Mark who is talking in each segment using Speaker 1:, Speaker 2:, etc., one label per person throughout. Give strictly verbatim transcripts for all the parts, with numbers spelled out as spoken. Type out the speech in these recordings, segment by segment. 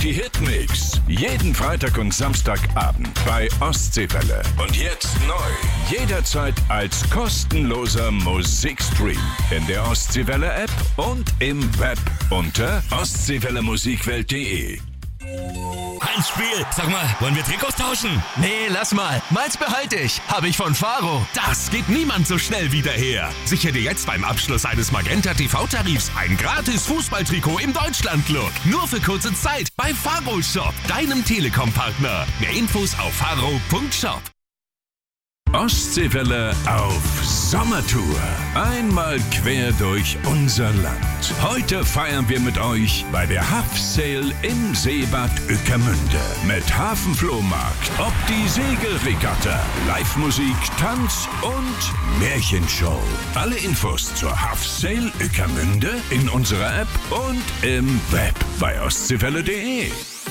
Speaker 1: die Hitmix. Jeden Freitag und Samstagabend bei Ostseewelle. Und jetzt neu. Jederzeit als kostenloser Musikstream. In der Ostseewelle-App und im Web unter ostseewelle musikwelt punkt de.
Speaker 2: Ein Spiel. Sag mal, wollen wir Trikots tauschen?
Speaker 3: Nee, lass mal. Meins behalte ich. Habe ich von Faro.
Speaker 2: Das geht niemand so schnell wieder her. Sichere dir jetzt beim Abschluss eines Magenta-T V-Tarifs ein gratis Fußballtrikot im Deutschland-Look. Nur für kurze Zeit bei Faro Shop, deinem Telekom-Partner. Mehr Infos auf faro punkt shop.
Speaker 1: Ostseewelle auf Sommertour. Einmal quer durch unser Land. Heute feiern wir mit euch bei der Haff Sale im Seebad Ueckermünde. Mit Hafenflohmarkt, ob die Segelregatta, Live-Musik, Tanz und Märchenshow. Alle Infos zur Haff Sale Ueckermünde in unserer App und im Web bei ostseewelle punkt de.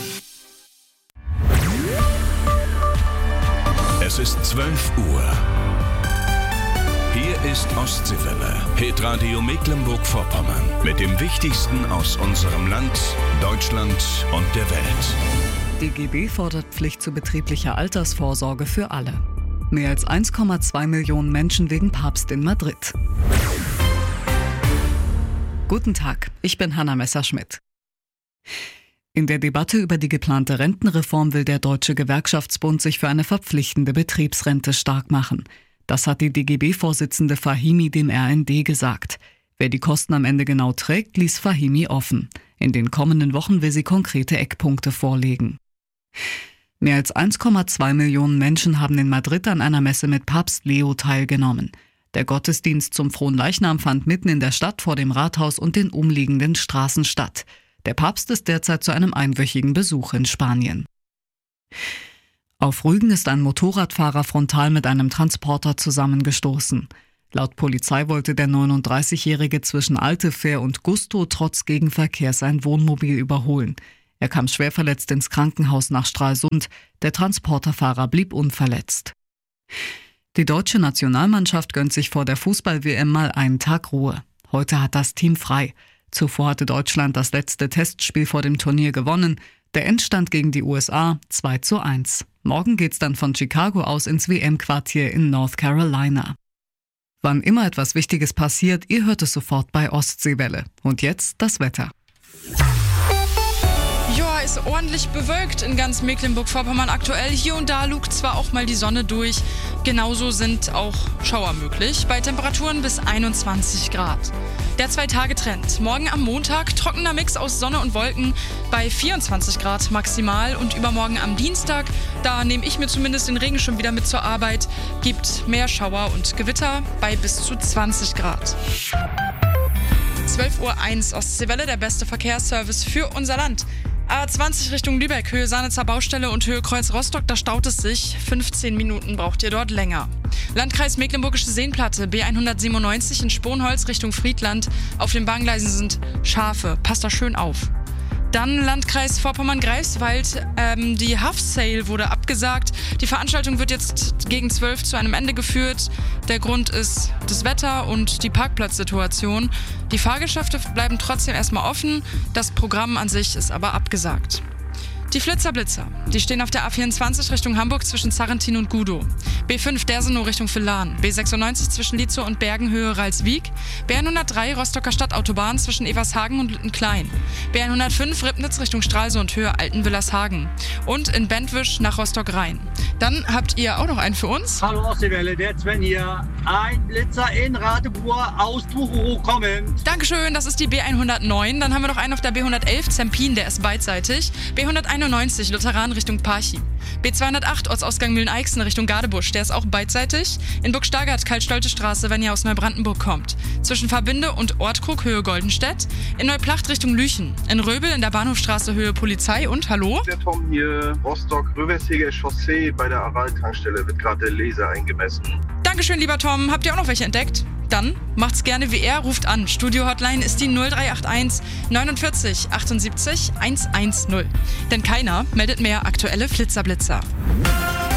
Speaker 1: Es ist zwölf Uhr. Hier ist Ostseewelle, Hitradio Mecklenburg-Vorpommern. Mit dem Wichtigsten aus unserem Land, Deutschland und der Welt.
Speaker 4: D G B fordert Pflicht zu betrieblicher Altersvorsorge für alle. Mehr als eins Komma zwei Millionen Menschen wegen Papst in Madrid. Guten Tag, ich bin Hanna Messerschmidt. In der Debatte über die geplante Rentenreform will der Deutsche Gewerkschaftsbund sich für eine verpflichtende Betriebsrente stark machen. Das hat die D G B-Vorsitzende Fahimi dem R N D gesagt. Wer die Kosten am Ende genau trägt, ließ Fahimi offen. In den kommenden Wochen will sie konkrete Eckpunkte vorlegen. Mehr als eins Komma zwei Millionen Menschen haben in Madrid an einer Messe mit Papst Leo teilgenommen. Der Gottesdienst zum Fronleichnam fand mitten in der Stadt vor dem Rathaus und den umliegenden Straßen statt. Der Papst ist derzeit zu einem einwöchigen Besuch in Spanien. Auf Rügen ist ein Motorradfahrer frontal mit einem Transporter zusammengestoßen. Laut Polizei wollte der neununddreißigjährige zwischen Altefähr und Gustow trotz Gegenverkehrs ein Wohnmobil überholen. Er kam schwer verletzt ins Krankenhaus nach Stralsund. Der Transporterfahrer blieb unverletzt. Die deutsche Nationalmannschaft gönnt sich vor der Fußball-W M mal einen Tag Ruhe. Heute hat das Team frei. Zuvor hatte Deutschland das letzte Testspiel vor dem Turnier gewonnen. Der Endstand gegen die U S A zwei zu eins. Morgen geht's dann von Chicago aus ins W M-Quartier in North Carolina. Wann immer etwas Wichtiges passiert, ihr hört es sofort bei Ostseewelle. Und jetzt das Wetter.
Speaker 5: Ja, ist ordentlich bewölkt in ganz Mecklenburg-Vorpommern aktuell. Hier und da lugt zwar auch mal die Sonne durch, genauso sind auch Schauer möglich, bei Temperaturen bis einundzwanzig Grad. Der Zwei-Tage-Trend. Morgen am Montag trockener Mix aus Sonne und Wolken bei vierundzwanzig Grad maximal. Und übermorgen am Dienstag, da nehme ich mir zumindest den Regen schon wieder mit zur Arbeit, gibt mehr Schauer und Gewitter bei bis zu zwanzig Grad. zwölf Uhr eins Ostseewelle, der beste Verkehrsservice für unser Land. A zwanzig Richtung Lübeck, Höhe Sanitzer Baustelle und Höhe Kreuz Rostock, da staut es sich. fünfzehn Minuten braucht ihr dort länger. Landkreis Mecklenburgische Seenplatte, B hundertsiebenundneunzig in Sponholz Richtung Friedland. Auf den Bahngleisen sind Schafe, passt da schön auf. Dann Landkreis Vorpommern-Greifswald, ähm, die Haff Sale wurde abgesagt. Die Veranstaltung wird jetzt gegen zwölf zu einem Ende geführt. Der Grund ist das Wetter und die Parkplatzsituation. Die Fahrgeschäfte bleiben trotzdem erstmal offen, das Programm an sich ist aber abgesagt. Die Flitzerblitzer, die stehen auf der A vierundzwanzig Richtung Hamburg zwischen Sarrentin und Gudow. B fünf Dersenow Richtung Villan. B sechsundneunzig zwischen Lietzow und Bergenhöhe Ralswiek. B hundertdrei Rostocker Stadtautobahn zwischen Evershagen und Lüttenklein. B hundertfünf Ribnitz Richtung Stralsund Höhe Altenwillershagen. Und in Bentwisch nach Rostock-Rhein. Dann habt ihr auch noch einen für uns.
Speaker 6: Hallo Ostseewelle, der Sven hier. Ein Blitzer in Radeburg aus Truro kommend.
Speaker 5: Dankeschön, das ist die B hundertneun. Dann haben wir noch einen auf der B hundertelf Zempin, der ist beidseitig. B hunderteinundneunzig Lutheran Richtung Parchim. B zweihundertacht Ortsausgang Mühlen-Eichsen Richtung Gadebusch, der ist auch beidseitig. In Burgstagert Karl-Stolte Straße, wenn ihr aus Neubrandenburg kommt. Zwischen Verbinde und Ortkrug Höhe Goldenstedt. In Neuplacht Richtung Lüchen. In Röbel in der Bahnhofstraße Höhe Polizei und hallo?
Speaker 7: Der Tom hier, Rostock-Röversiger Chaussee bei der Aral-Tankstelle wird gerade der Laser eingemessen.
Speaker 5: Dankeschön, lieber Tom. Habt ihr auch noch welche entdeckt? Dann macht's gerne wie er, ruft an. Studio-Hotline ist die null drei acht eins neunundvierzig achtundsiebzig hundertzehn. Denn keiner meldet mehr aktuelle Flitzerblitzer.